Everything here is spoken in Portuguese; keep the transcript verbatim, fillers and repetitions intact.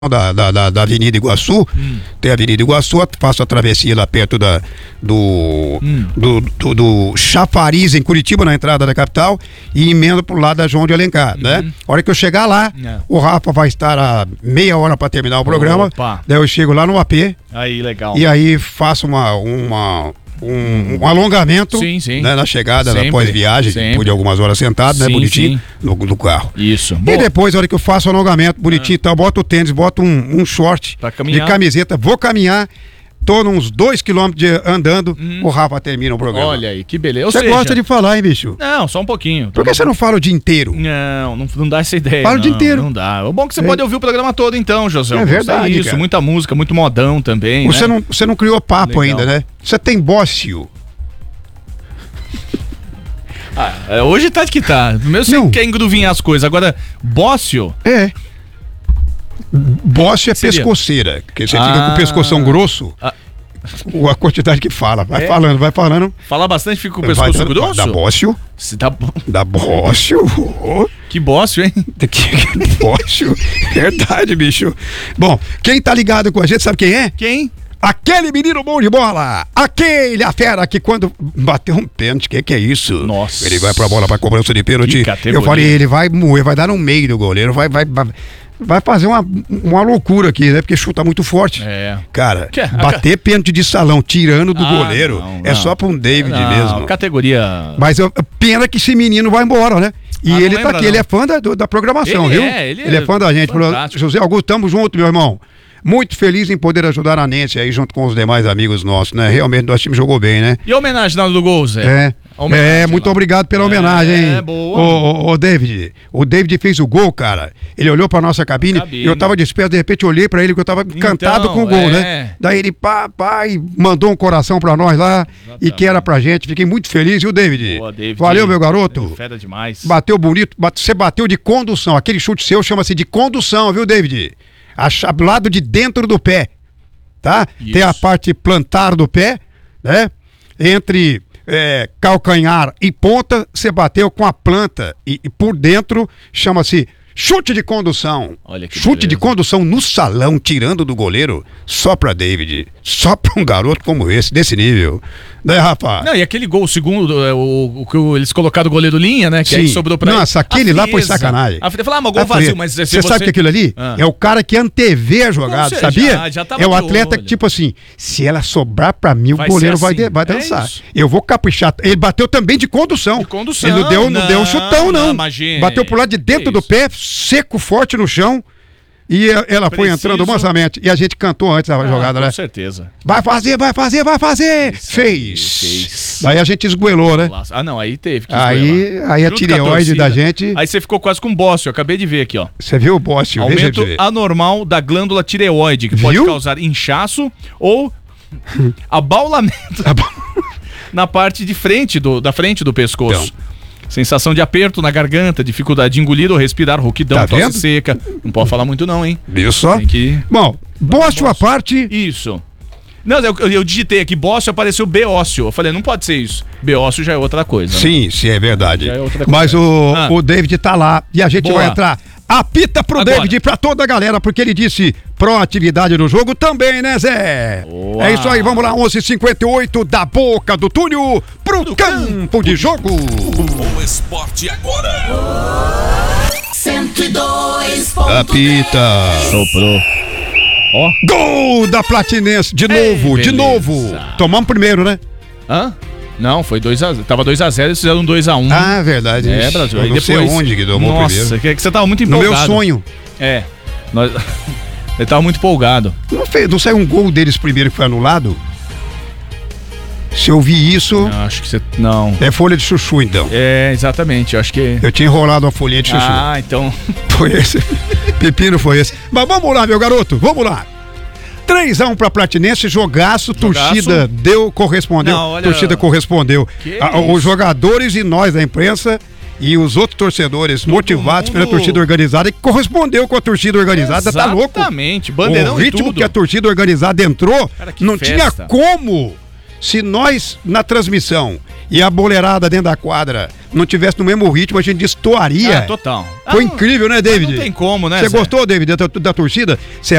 Da, da, da, da Avenida Iguaçu, hum. tem a Avenida Iguaçu, faço a travessia lá perto da, do, hum. do, do, do Chafariz, em Curitiba, na entrada da capital, e emendo pro lado da João de Alencar, uhum. né? A hora que eu chegar lá, é. o Rafa vai estar a meia hora para terminar o programa, Opa. daí eu chego lá no A P, aí, legal. e aí faço uma... uma Um, um alongamento sim, sim. Né, na chegada, sempre, após viagem, depois de algumas horas sentado, sim, né, bonitinho, no, no carro. Isso. E Boa. depois, a hora que eu faço o alongamento, bonitinho, ah. então, boto o tênis, boto um, um short de camiseta, vou caminhar, tô uns dois quilômetros andando, hum. o Rafa termina o programa. Olha aí, que beleza. Você seja... gosta de falar, hein, bicho? Não, só um pouquinho. Por que você não fala o dia inteiro? Não, não, não dá essa ideia. Fala não, o dia inteiro. Não dá. O bom é que você é. pode ouvir o programa todo, então, José. É verdade, isso, cara. Muita música, muito modão também, Você, né? não, você não criou papo Legal. ainda, né? Você tem bócio. Ah, hoje tá de que tá. Primeiro você quer engruvinhar as coisas, agora bócio? É. Bócio é Seria? pescoceira, porque você ah. fica com o pescoção grosso, ah. a quantidade que fala. Vai é. falando, vai falando. Falar bastante, fica com o pescoço vai, grosso? Dá bócio. Se dá... dá bócio. Que bócio, hein? Que, que bócio. Verdade, bicho. Bom, quem tá ligado com a gente sabe quem é? Quem? Aquele menino bom de bola, aquele a fera que quando bateu um pênalti, que que é isso? Nossa. Ele vai pra bola pra cobrança de pênalti. Eu falei, ele vai moer, vai dar no meio do goleiro, vai, vai, vai, vai fazer uma, uma loucura aqui, né? Porque chuta muito forte. É. Cara, que? bater pênalti de salão, tirando do ah, goleiro, não, não. é só pra um David não, mesmo. Categoria. Mas eu, pena que esse menino vai embora, né? E ah, ele tá aqui, não. ele é fã da, da programação, ele viu? É, ele, ele é fã da gente. Fantástico. José Augusto, tamo junto, meu irmão. Muito feliz em poder ajudar a Nancy aí junto com os demais amigos nossos, né? Realmente nosso time jogou bem, né? E a homenagem na hora do gol, Zé? É, é muito lá. obrigado pela homenagem, hein? É, boa. Ô, ô, ô, David, o David fez o gol, cara. Ele olhou pra nossa cabine, cabine. eu tava desperto, de repente eu olhei pra ele que eu tava então, encantado com o gol, é. né? Daí ele, pá, pá, e mandou um coração pra nós lá, Exatamente. e que era pra gente. Fiquei muito feliz, viu, David? Boa, David. Valeu, meu garoto. Fera demais. Bateu bonito, bate, você bateu de condução. Aquele chute seu chama-se de condução, viu, David? Do lado de dentro do pé, tá? Isso. Tem a parte plantar do pé, né? Entre é, calcanhar e ponta, você bateu com a planta e, e por dentro chama-se chute de condução. Olha que chute beleza. de condução no salão, tirando do goleiro, só pra David, só pra um garoto como esse, desse nível. Daí, Rafa? Não, e aquele gol, o segundo, o, o que eles colocaram o goleiro linha, né? Que Sim. aí sobrou pra Nossa, ele. aquele lá foi sacanagem. A Fria falou, ah, mas gol vazio, mas você, você sabe que aquilo ali ah. é o cara que antevê a jogada, Não, sabia? Já, já é o atleta que, tipo assim, se ela sobrar pra mim, vai o goleiro assim. vai, de, vai dançar. É eu vou caprichar. Ele bateu também de condução. De condução. Ele não deu, não, não deu um chutão, não. não imagine. Bateu pro lado de dentro do pé, seco, forte no chão. E ela Preciso. foi entrando mansamente. E a gente cantou antes da ah, jogada, com né? Com certeza. Vai fazer, vai fazer, vai fazer! Isso fez. fez. Daí a gente esgoelou, né? Ah, não, aí teve que Aí, aí a tireoide da gente... Aí você ficou quase com bócio, eu acabei de ver aqui, ó. Você viu o bócio? Aumento anormal da glândula tireoide, que pode viu? causar inchaço ou abaulamento na parte de frente do, da frente do pescoço. Então. Sensação de aperto na garganta, dificuldade de engolir ou respirar, rouquidão, tá tosse seca. Não pode falar muito não, hein? Viu só? Tem que... Bom, bócio à parte... Isso. Não, eu, eu digitei aqui, bócio, apareceu beócio. Eu falei, não pode ser isso. Beócio já é outra coisa. Sim, né? sim, é verdade. Já é outra coisa. Mas o, ah. o David tá lá e a gente Boa. vai entrar. Apita pro Agora. David, pra toda a galera, porque ele disse proatividade no jogo também, né, Zé? Boa. É isso aí, vamos lá, onze e cinquenta e oito da boca do túnel pro do campo, campo de jogo. O esporte agora. cento e dois ponto dez. Apita. Soprou. Ó. Gol da Platinense, de Ei, novo, beleza. de novo. Tomamos primeiro, né? Hã? Não, foi dois a zero. Tava dois a zero, eles fizeram um dois a um. Ah, verdade. É, Brasil. Eu aí não depois... sei onde que tomou Nossa, primeiro. Nossa, que, que você tava muito empolgado. No meu sonho. É. Nós... Ele tava muito empolgado. Não, fez, não saiu um gol deles primeiro que foi anulado? Se eu vi isso... Não, acho que você... Não. É folha de chuchu, então. É, exatamente. Eu acho que... Eu tinha enrolado uma folhinha de chuchu. Ah, então... Foi esse. Pepino foi esse. Mas vamos lá, meu garoto. Vamos lá. três a um pra Platinense, jogaço, jogaço. torcida deu, correspondeu, Não, olha... torcida correspondeu. A, os jogadores e nós da imprensa e os outros torcedores Todo motivados mundo... pela torcida organizada, que correspondeu com a torcida organizada, Exatamente. tá louco? Exatamente, bandeirão o ritmo e tudo. que a torcida organizada entrou, Cara, não festa. tinha como, se nós na transmissão e a boleirada dentro da quadra não tivesse no mesmo ritmo, a gente destoaria. É, total. Foi Ah, incrível, né, David? Não tem como, né? Você Zé? gostou, David, da, da torcida? Você